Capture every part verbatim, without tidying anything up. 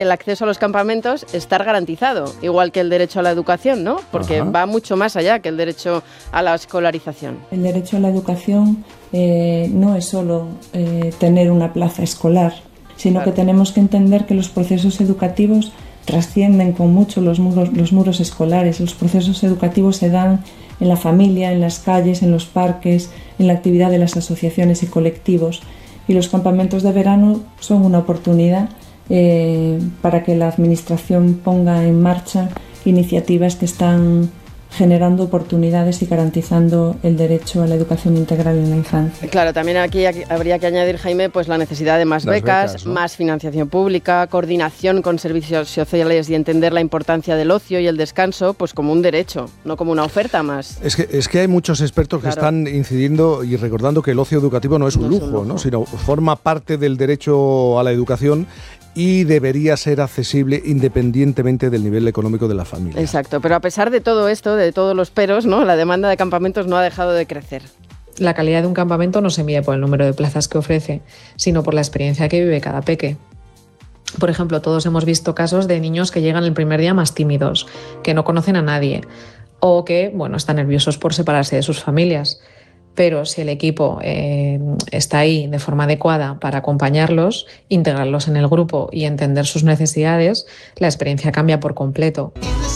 el acceso a los campamentos estar garantizado, igual que el derecho a la educación, ¿no? Porque Ajá. va mucho más allá que el derecho a la escolarización. El derecho a la educación eh, no es solo eh, tener una plaza escolar, sino claro. que tenemos que entender que los procesos educativos trascienden con mucho los muros, los muros escolares. Los procesos educativos se dan en la familia, en las calles, en los parques, en la actividad de las asociaciones y colectivos. Y los campamentos de verano son una oportunidad eh, para que la Administración ponga en marcha iniciativas que están generando oportunidades y garantizando el derecho a la educación integral en la infancia. Claro, también aquí, aquí habría que añadir, Jaime, pues la necesidad de más Las becas, becas ¿no? más financiación pública, coordinación con servicios sociales y entender la importancia del ocio y el descanso pues como un derecho, no como una oferta más. Es que, es que hay muchos expertos claro. que están incidiendo y recordando que el ocio educativo no es un, no lujo, es un lujo, ¿no? sino forma parte del derecho a la educación y debería ser accesible independientemente del nivel económico de la familia. Exacto, pero a pesar de todo esto, de todos los peros, ¿no? La demanda de campamentos no ha dejado de crecer. La calidad de un campamento no se mide por el número de plazas que ofrece, sino por la experiencia que vive cada peque. Por ejemplo, todos hemos visto casos de niños que llegan el primer día más tímidos, que no conocen a nadie o que, bueno, están nerviosos por separarse de sus familias. Pero si el equipo eh, está ahí de forma adecuada para acompañarlos, integrarlos en el grupo y entender sus necesidades, la experiencia cambia por completo.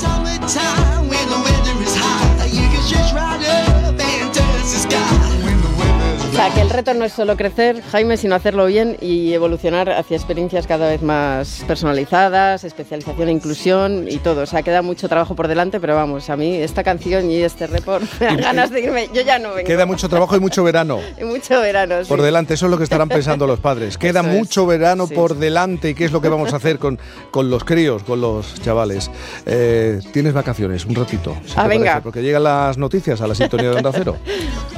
O sea, que el reto no es solo crecer, Jaime, sino hacerlo bien y evolucionar hacia experiencias cada vez más personalizadas, especialización e inclusión y todo. O sea, queda mucho trabajo por delante, pero vamos, a mí esta canción y este report me dan ganas de irme. Yo ya no vengo. Queda mucho trabajo y mucho verano. Y mucho verano, sí. Por delante, eso es lo que estarán pensando los padres. Queda eso mucho es. verano sí. por delante y qué es lo que vamos a hacer con, con los críos, con los chavales. Eh, Tienes vacaciones, un ratito. Si ah, venga. Parece, porque llegan las noticias a la sintonía de Onda Cero.